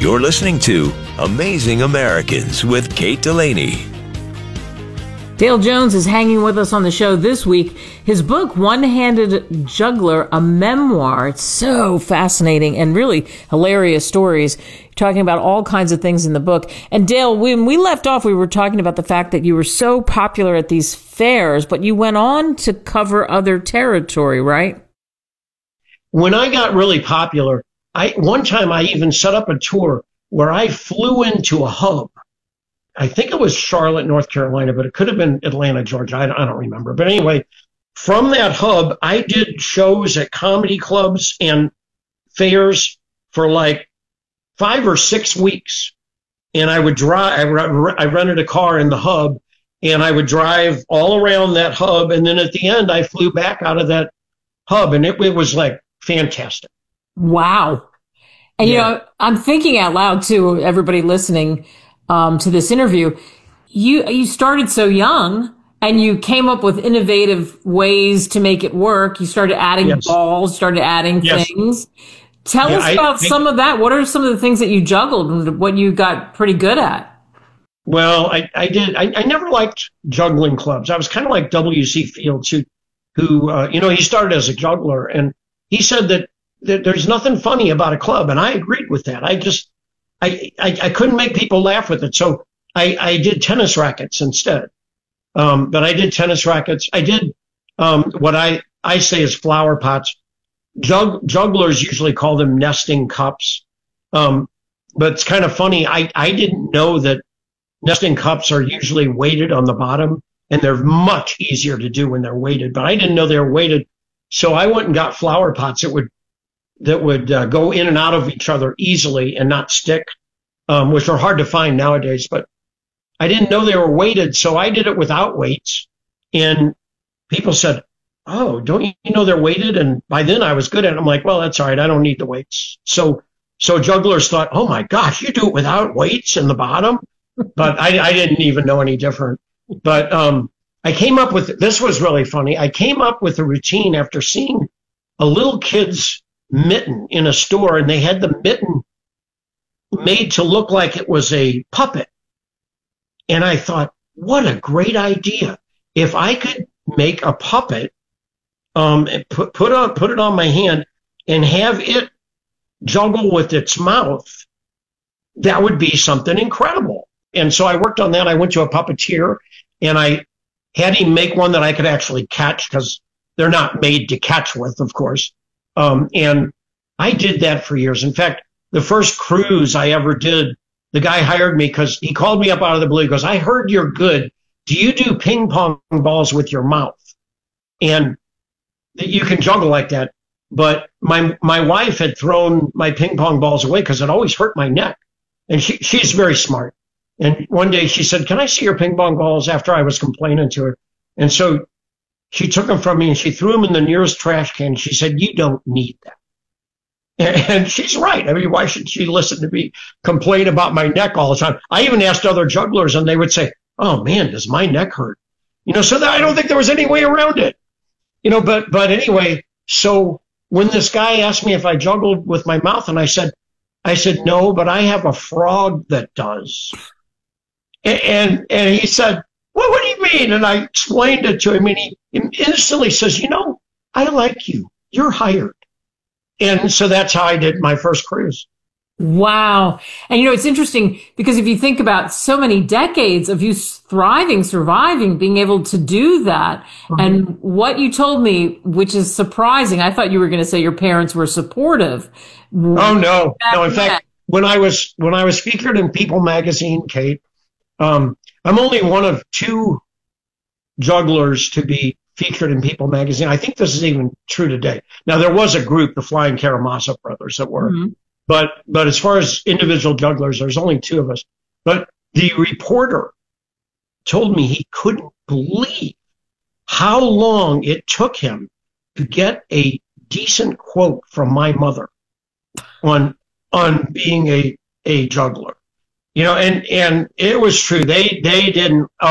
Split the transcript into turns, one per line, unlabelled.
You're listening to Amazing Americans with Kate Delaney.
Dale Jones is hanging with us on the show this week. His book, One-Handed Juggler, a memoir. It's so fascinating and really hilarious stories, talking about all kinds of things in the book. And Dale, when we left off, we were talking about the fact that you were so popular at these fairs, but you went on to cover other territory, right?
When I got really popular, one time I even set up a tour where I flew into a hub. I think it was Charlotte, North Carolina, but it could have been Atlanta, Georgia. I don't remember. But anyway, from that hub, I did shows at comedy clubs and fairs for like 5 or 6 weeks. And I would drive, I rented a car in the hub, and I would drive all around that hub. And then at the end, I flew back out of that hub, and it was like fantastic.
Wow. And, you know, I'm thinking out loud, too, everybody listening to this interview. You started so young, and you came up with innovative ways to make it work. You started adding balls, started adding things. Tell us about some of that. What are some of the things that you juggled and what you got pretty good at?
Well, I did. I never liked juggling clubs. I was kind of like W.C. Fields, who he started as a juggler, and he said that there's nothing funny about a club, and I agreed with that. I couldn't make people laugh with it, so I did tennis rackets instead. But I did tennis rackets. I did what I say is flower pots. Jugglers usually call them nesting cups. But it's kind of funny. I didn't know that nesting cups are usually weighted on the bottom, and they're much easier to do when they're weighted. But I didn't know they were weighted, so I went and got flower pots that would go in and out of each other easily and not stick, which are hard to find nowadays. But I didn't know they were weighted, so I did it without weights. And people said, "Oh, don't you know they're weighted?" And by then I was good at it. I'm like, well, that's all right. I don't need the weights. So jugglers thought, oh my gosh, you do it without weights in the bottom? But I didn't even know any different. But I came up with, this was really funny. I came up with a routine after seeing a little kid's mitten in a store, and they had the mitten made to look like it was a puppet. And I thought, what a great idea. If I could make a puppet, and put it on my hand and have it juggle with its mouth, that would be something incredible. And so I worked on that. I went to a puppeteer, and I had him make one that I could actually catch, because they're not made to catch with, of course. And I did that for years. In fact, the first cruise I ever did, the guy hired me because he called me up out of the blue. He goes, "I heard you're good. Do you do ping pong balls with your mouth?" And you can juggle like that. But my wife had thrown my ping pong balls away because it always hurt my neck. And she's very smart. And one day she said, "Can I see your ping pong balls?" after I was complaining to her. And so she took them from me and she threw them in the nearest trash can. She said, "You don't need them." And she's right. I mean, why should she listen to me complain about my neck all the time? I even asked other jugglers, and they would say, "Oh man, does my neck hurt?" So that I don't think there was any way around it. But anyway, so when this guy asked me if I juggled with my mouth, and I said, "No, but I have a frog that does." And he said, "Well, what do you mean?" And I explained it to him, and he instantly says, "I like you. You're hired." And so that's how I did my first cruise.
Wow. And it's interesting because if you think about so many decades of you thriving, surviving, being able to do that, and what you told me, which is surprising, I thought you were going to say your parents were supportive.
Oh, no. No, in fact, when I was featured in People magazine, Kate, I'm only one of 2 jugglers to be featured in People magazine. I think this is even true today. Now, there was a group, the Flying Karamazov brothers, that were, but as far as individual jugglers, there's only 2 of us. But the reporter told me he couldn't believe how long it took him to get a decent quote from my mother on being a juggler. And it was true. They didn't